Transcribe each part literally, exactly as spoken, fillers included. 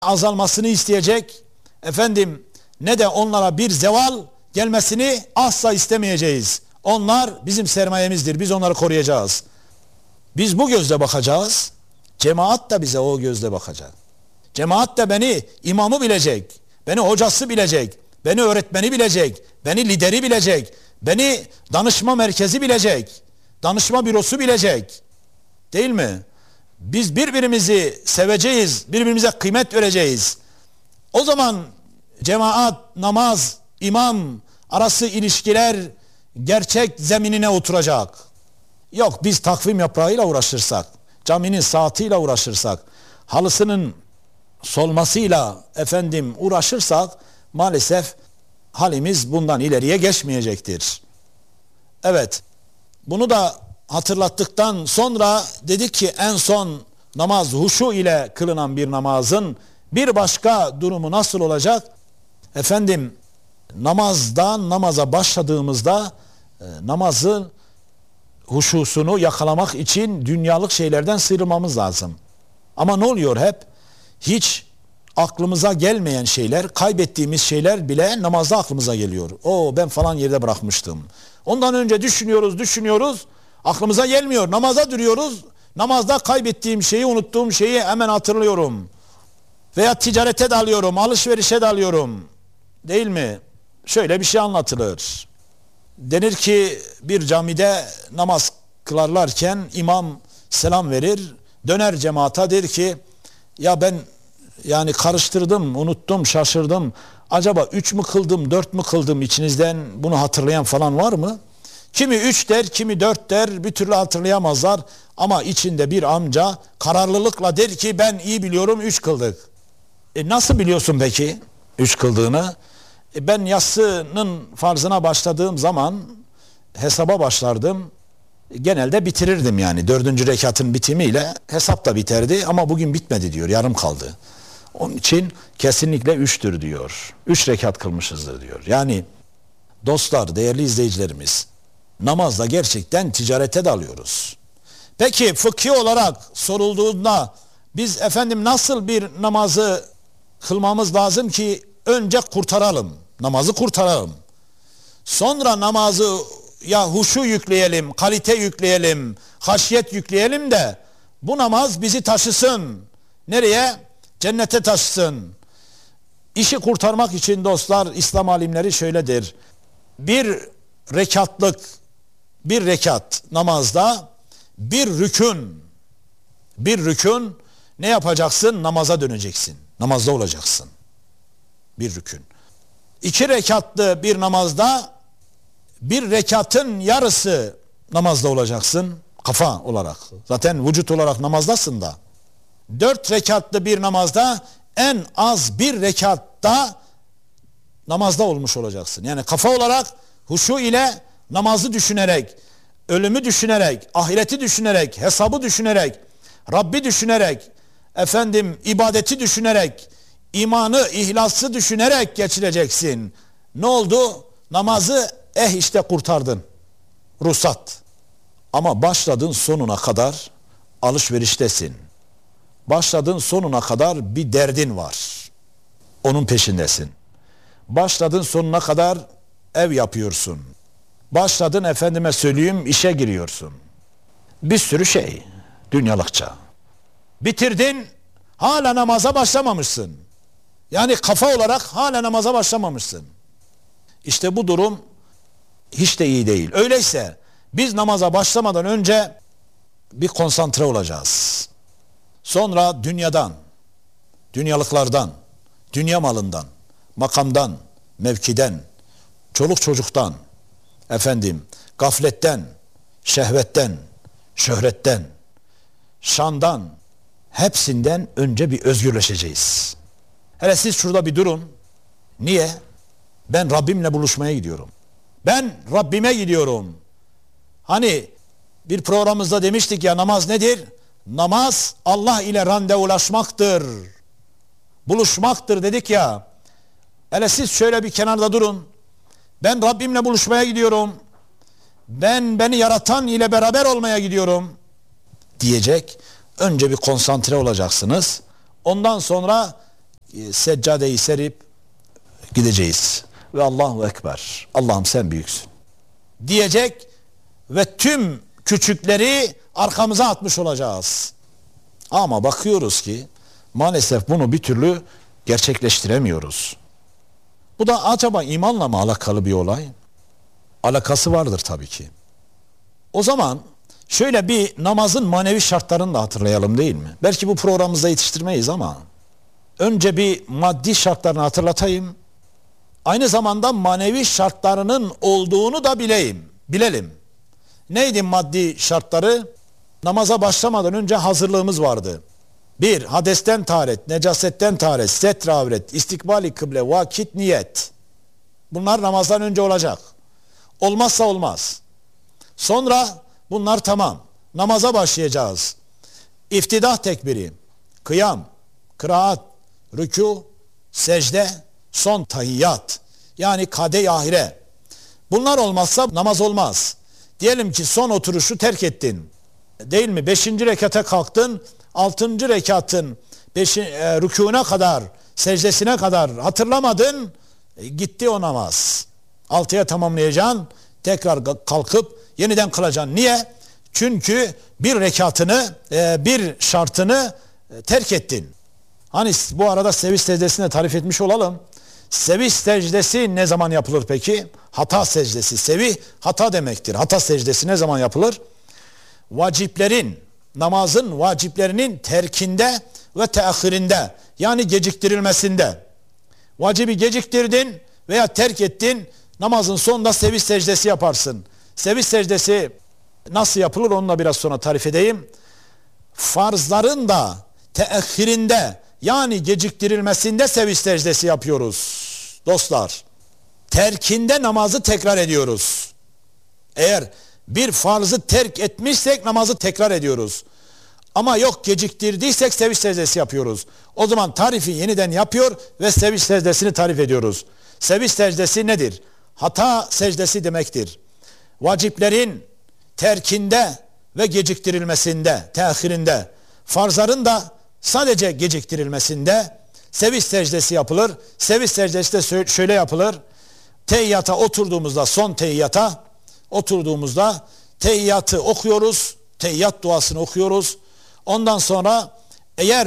azalmasını isteyecek, efendim ne de onlara bir zeval gelmesini asla istemeyeceğiz. Onlar bizim sermayemizdir. Biz onları koruyacağız. Biz bu gözle bakacağız. Cemaat da bize o gözle bakacak. Cemaat da beni imamı bilecek, beni hocası bilecek, beni öğretmeni bilecek, beni lideri bilecek, beni danışma merkezi bilecek, danışma bürosu bilecek. Değil mi? Biz birbirimizi seveceğiz, birbirimize kıymet vereceğiz. O zaman cemaat, namaz, imam arası ilişkiler gerçek zeminine oturacak. Yok biz takvim yaprağıyla uğraşırsak, caminin saatiyle uğraşırsak, halısının solmasıyla efendim uğraşırsak maalesef halimiz bundan ileriye geçmeyecektir. Evet, bunu da hatırlattıktan sonra dedik ki en son namaz huşu ile kılınan bir namazın bir başka durumu nasıl olacak? Efendim namazdan namaza başladığımızda e, namazın huşusunu yakalamak için dünyalık şeylerden sıyrılmamız lazım. Ama ne oluyor hep? Hiç aklımıza gelmeyen şeyler, kaybettiğimiz şeyler bile namazda aklımıza geliyor. O ben falan yerde bırakmıştım. Ondan önce düşünüyoruz, düşünüyoruz. Aklımıza gelmiyor. Namaza duruyoruz. Namazda kaybettiğim şeyi, unuttuğum şeyi hemen hatırlıyorum. Veya ticarete dalıyorum, alışverişe dalıyorum. Değil mi? Şöyle bir şey anlatılır. Denir ki bir camide namaz kılarlarken imam selam verir. Döner cemaata der ki ya ben yani karıştırdım, unuttum, şaşırdım. Acaba üç mü kıldım, dört mü kıldım, içinizden bunu hatırlayan falan var mı? Kimi üç der, kimi dört der, bir türlü hatırlayamazlar. Ama içinde bir amca kararlılıkla der ki ben iyi biliyorum, üç kıldık. E nasıl biliyorsun peki üç kıldığını? E ben yatsının farzına başladığım zaman hesaba başlardım. Genelde bitirirdim yani. Dördüncü rekatın bitimiyle hesap da biterdi ama bugün bitmedi diyor, yarım kaldı. Onun için kesinlikle üçtür diyor. Üç rekat kılmışızdır diyor. Yani dostlar, değerli izleyicilerimiz, namazla gerçekten ticarete dalıyoruz. Peki fıkhi olarak sorulduğunda biz efendim nasıl bir namazı kılmamız lazım ki önce kurtaralım, namazı kurtaralım. Sonra namazı ya huşu yükleyelim, kalite yükleyelim, haşyet yükleyelim de bu namaz bizi taşısın. Nereye? Cennete taşısın. İşi kurtarmak için dostlar, İslam alimleri şöyle der. Bir rekatlık, bir rekat namazda bir rükün, bir rükün ne yapacaksın? Namaza döneceksin. Namazda olacaksın. Bir rükün. İki rekatlı bir namazda bir rekatın yarısı namazda olacaksın. Kafa olarak. Zaten vücut olarak namazdasın da. Dört rekatlı bir namazda en az bir rekatta namazda olmuş olacaksın. Yani kafa olarak huşu ile namazı düşünerek, ölümü düşünerek, ahireti düşünerek, hesabı düşünerek, Rabbi düşünerek, efendim ibadeti düşünerek, imanı, ihlası düşünerek geçireceksin. Ne oldu? Namazı eh işte kurtardın. Ruhsat. Ama başladın sonuna kadar alışveriştesin. Başladın sonuna kadar bir derdin var. Onun peşindesin. Başladın sonuna kadar ev yapıyorsun. Başladın efendime söyleyeyim işe giriyorsun. Bir sürü şey dünyalıkça. Bitirdin hala namaza başlamamışsın. Yani kafa olarak hala namaza başlamamışsın. İşte bu durum hiç de iyi değil. Öyleyse biz namaza başlamadan önce bir konsantre olacağız. Sonra dünyadan, dünyalıklardan, dünya malından, makamdan, mevkiden, çoluk çocuktan, efendim, gafletten, şehvetten, şöhretten, şandan, hepsinden önce bir özgürleşeceğiz. Hele siz şurada bir durun. Niye? Ben Rabbimle buluşmaya gidiyorum. Ben Rabbime gidiyorum. Hani bir programımızda demiştik ya, namaz nedir? Namaz Allah ile randevulaşmaktır. Buluşmaktır dedik ya. Hele siz şöyle bir kenarda durun. Ben Rabbimle buluşmaya gidiyorum. Ben beni yaratan ile beraber olmaya gidiyorum diyecek. Önce bir konsantre olacaksınız. Ondan sonra e, seccadeyi serip gideceğiz. Ve Allahu Ekber. Allah'ım sen büyüksün diyecek ve tüm küçükleri arkamıza atmış olacağız. Ama bakıyoruz ki maalesef bunu bir türlü gerçekleştiremiyoruz. Bu da acaba imanla mı alakalı bir olay? Alakası vardır tabii ki. O zaman şöyle bir namazın manevi şartlarını da hatırlayalım değil mi? Belki bu programımızda yetiştirmeyiz ama önce bir maddi şartlarını hatırlatayım. Aynı zamanda manevi şartlarının olduğunu da bileyim, bilelim. Neydi maddi şartları? Namaza başlamadan önce hazırlığımız vardı. Bir, hadesten taharet, necasetten taharet, setre avret, istikbali kıble, vakit, niyet. Bunlar namazdan önce olacak. Olmazsa olmaz. Sonra bunlar tamam. Namaza başlayacağız. İftidah tekbiri, kıyam, kıraat, rükû, secde, son tahiyyat. Yani kade-i ahire. Bunlar olmazsa namaz olmaz. Diyelim ki son oturuşu terk ettin. Değil mi? Beşinci rekata kalktın. Altıncı rekatın beşi, e, rükûna kadar, secdesine kadar hatırlamadın. E, gitti o namaz. Altıya tamamlayacaksın. Tekrar kalkıp yeniden kılacaksın. Niye? Çünkü bir rekatını, e, bir şartını e, terk ettin. Hani bu arada sevi secdesini tarif etmiş olalım. Sevi secdesi ne zaman yapılır peki? Hata secdesi. Sevi hata demektir. Hata secdesi ne zaman yapılır? Vaciplerin, namazın vaciplerinin terkinde ve teahhirinde, yani geciktirilmesinde. Vacibi geciktirdin veya terk ettin, namazın sonunda sevi secdesi yaparsın. Sevi secdesi nasıl yapılır onu da biraz sonra tarif edeyim. Farzların da teahhirinde, yani geciktirilmesinde sevi secdesi yapıyoruz dostlar. Terkinde namazı tekrar ediyoruz. Eğer bir farzı terk etmişsek namazı tekrar ediyoruz. Ama yok geciktirdiysek sevinç secdesi yapıyoruz. O zaman tarifi yeniden yapıyor ve sevinç secdesini tarif ediyoruz. Sevinç secdesi nedir? Hata secdesi demektir. Vaciplerin terkinde ve geciktirilmesinde, tehirinde, farzların da sadece geciktirilmesinde sevinç secdesi yapılır. Sevinç secdesi de şöyle yapılır. Tehiyyata oturduğumuzda, son tehiyyata oturduğumuzda tehiyyatı okuyoruz. Tehiyyat duasını okuyoruz. Ondan sonra eğer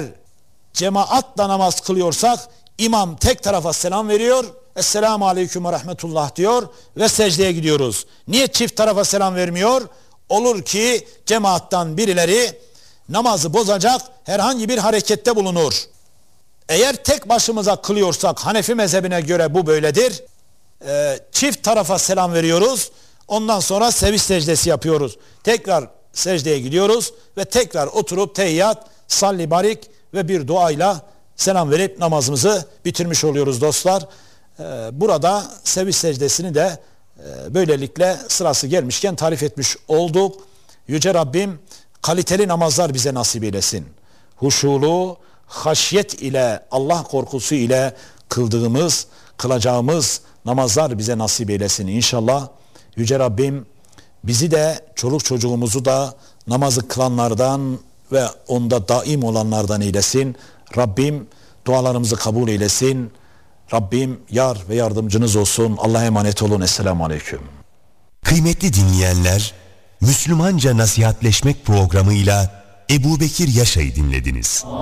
cemaatla namaz kılıyorsak imam tek tarafa selam veriyor. Esselamu aleyküm ve rahmetullah diyor ve secdeye gidiyoruz. Niye çift tarafa selam vermiyor? Olur ki cemaattan birileri namazı bozacak herhangi bir harekette bulunur. Eğer tek başımıza kılıyorsak Hanefi mezhebine göre bu böyledir. Ee, çift tarafa selam veriyoruz. Ondan sonra sevinç secdesi yapıyoruz. Tekrar secdeye gidiyoruz ve tekrar oturup tehiyyat, salli barik ve bir duayla selam verip namazımızı bitirmiş oluyoruz dostlar. Ee, burada sevinç secdesini de e, böylelikle sırası gelmişken tarif etmiş olduk. Yüce Rabbim kaliteli namazlar bize nasip eylesin. Huşulu, haşyet ile, Allah korkusu ile kıldığımız, kılacağımız namazlar bize nasip eylesin inşallah. Yüce Rabbim bizi de, çoluk çocuğumuzu da namazı kılanlardan ve onda daim olanlardan eylesin. Rabbim dualarımızı kabul eylesin. Rabbim yar ve yardımcınız olsun. Allah'a emanet olun. Esselamu Aleyküm. Kıymetli dinleyenler, Müslümanca Nasihatleşmek programıyla Ebu Bekir Yaşay'ı dinlediniz.